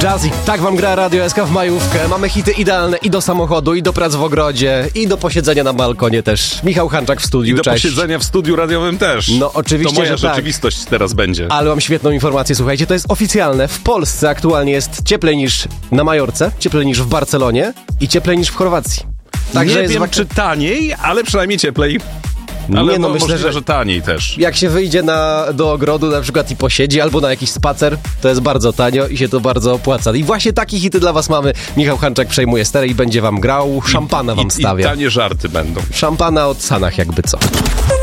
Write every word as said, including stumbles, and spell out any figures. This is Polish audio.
Jazzy. Tak wam gra Radio S K w majówkę. Mamy hity idealne i do samochodu, i do prac w ogrodzie, i do posiedzenia na balkonie też. Michał Hanczak w studiu, I do cześć. posiedzenia w studiu radiowym też. No oczywiście, To moja że tak. rzeczywistość teraz będzie. Ale mam świetną informację, słuchajcie, to jest oficjalne. W Polsce aktualnie jest cieplej niż na Majorce, cieplej niż w Barcelonie i cieplej niż w Chorwacji. Także nie jest wiem, wak- czy taniej, ale przynajmniej cieplej. Ale Nie, no no, myślę, możliwe, że- że taniej też. Jak się wyjdzie na, do ogrodu na przykład i posiedzi, albo na jakiś spacer, to jest bardzo tanio i się to bardzo opłaca. I właśnie takie hity dla was mamy. Michał Hanczak przejmuje sterę i będzie wam grał, szampana wam I, stawia. I tanie żarty będą. Szampana od Sanach jakby co.